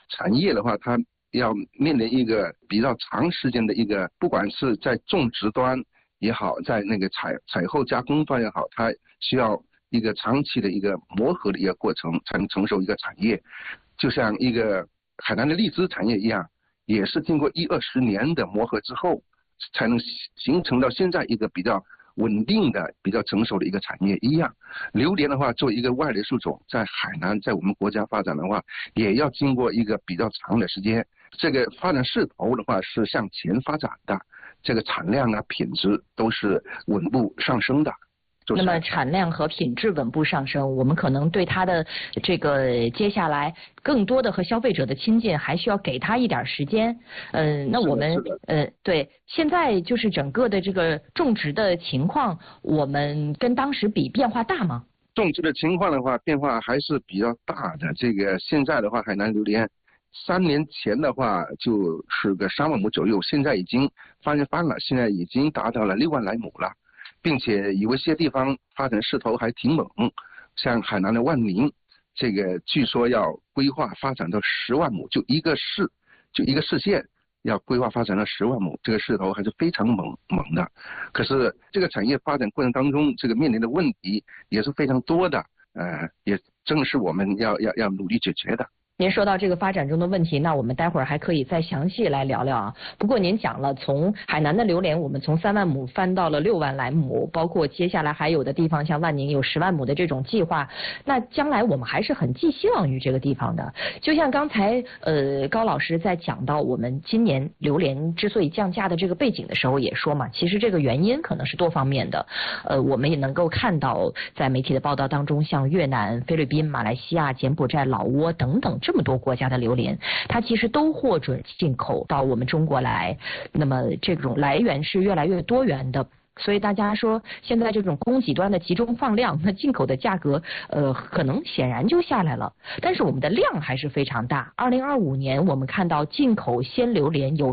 产业的话，它要面临一个比较长时间的一个，不管是在种植端也好，在那个采后加工端也好，它需要一个长期的一个磨合的一个过程，才能成熟一个产业。就像一个海南的荔枝产业一样，也是经过10-20年的磨合之后，才能形成到现在一个比较稳定的、比较成熟的一个产业一样。榴莲的话，作为一个外来树种，在海南，在我们国家发展的话，也要经过一个比较长的时间。这个发展势头的话是向前发展的，这个产量啊、品质都是稳步上升的。 那么产量和品质稳步上升，我们可能对它的这个接下来更多的和消费者的亲近，还需要给它一点时间。那我们对现在就是整个的这个种植的情况，我们跟当时比变化大吗？ 种植的情况的话，变化还是比较大的。这个现在的话，海南榴莲3年前的话就是个3万亩左右，现在已经翻了，现在已经达到了6万来亩了。并且有一些地方发展势头还挺猛，像海南的万宁，这个据说要规划发展到10万亩，就一个市县要规划发展到10万亩，这个势头还是非常猛的。可是这个产业发展过程当中，这个面临的问题也是非常多的，也正是我们要努力解决的。 您说到这个发展中的问题，那我们待会儿还可以再详细来聊聊啊。不过您讲了，从海南的榴莲，我们从3万亩翻到了6万来亩，包括接下来还有的地方，像万宁有10万亩的这种计划。那将来我们还是很寄希望于这个地方的。就像刚才高老师在讲到我们今年榴莲之所以降价的这个背景的时候也说嘛，其实这个原因可能是多方面的。我们也能够看到在媒体的报道当中，像越南、菲律宾、马来西亚、柬埔寨、老挝等等这么多国家的榴莲，它其实都获准进口到我们中国来，那么这种来源是越来越多元的。所以大家说现在这种供给端的集中放量，那进口的价格可能显然就下来了，但是我们的量还是非常大。2025年我们看到进口鲜榴莲有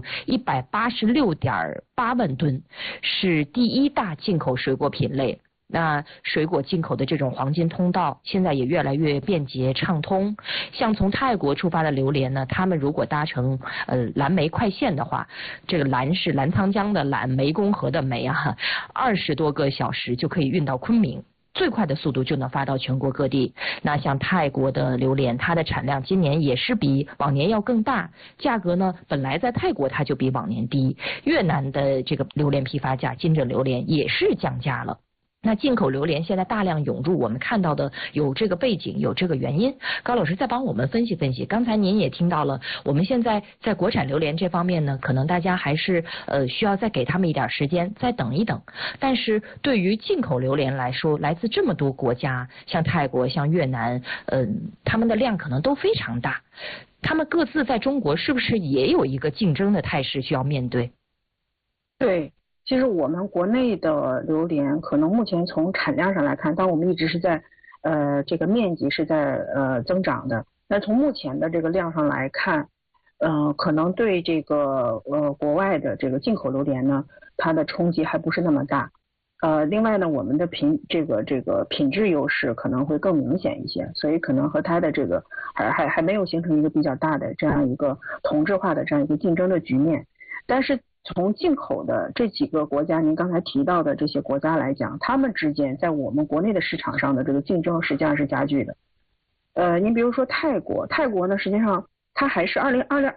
186.8万吨，是第1大进口水果品类。那水果进口的这种黄金通道现在也越来越便捷畅通，像从泰国出发的榴莲呢，他们如果搭乘蓝莓快线的话，这个蓝是澜沧江的蓝，湄公河的湄啊，20多个小时就可以运到昆明，最快的速度就能发到全国各地。那像泰国的榴莲，它的产量今年也是比往年要更大，价格呢本来在泰国它就比往年低。越南的这个榴莲批发价金枕榴莲也是降价了。那进口榴莲现在大量涌入，我们看到的有这个背景，有这个原因。高老师再帮我们分析分析。刚才您也听到了，我们现在在国产榴莲这方面呢，可能大家还是需要再给他们一点时间，再等一等。但是对于进口榴莲来说，来自这么多国家，像泰国、像越南，他们的量可能都非常大。他们各自在中国是不是也有一个竞争的态势需要面对？ 对。其实我们国内的榴莲可能目前从产量上来看，但我们一直是在这个面积是在增长的。那从目前的这个量上来看，可能对这个国外的这个进口榴莲呢，它的冲击还不是那么大。另外呢，我们的这个品质优势可能会更明显一些，所以可能和它的这个还没有形成一个比较大的这样一个同质化的这样一个竞争的局面。但是从进口的这几个国家，您刚才提到的这些国家来讲，他们之间在我们国内的市场上的这个竞争实际上是加剧的。您比如说泰国呢，实际上它还是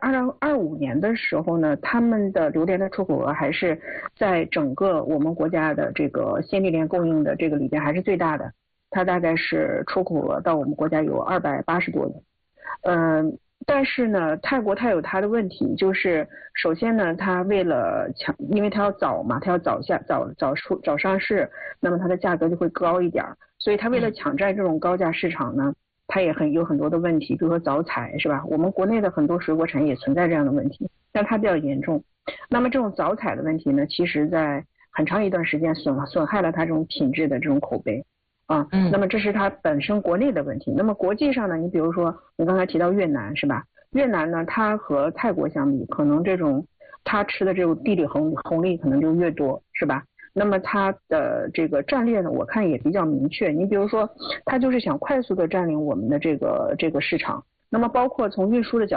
2025年的时候呢，他们的榴莲的出口额还是在整个我们国家的这个鲜榴莲供应的这个里边还是最大的，它大概是出口额到我们国家有280多亿。但是呢，泰国它有它的问题，就是首先呢，它为了因为它要早嘛，它要早上市，那么它的价格就会高一点，所以它为了抢占这种高价市场呢，它也有很多的问题，比如说早采是吧？我们国内的很多水果产业也存在这样的问题，但它比较严重。那么这种早采的问题呢，其实在很长一段时间损害了它这种品质的这种口碑。那么这是它本身国内的问题。那么国际上呢，你比如说你刚才提到越南是吧？越南呢，它和泰国相比，可能这种它吃的这种地理红利可能就越多是吧？那么它的这个战略呢，我看也比较明确。你比如说，它就是想快速的占领我们的这个市场。那么包括从运输的角度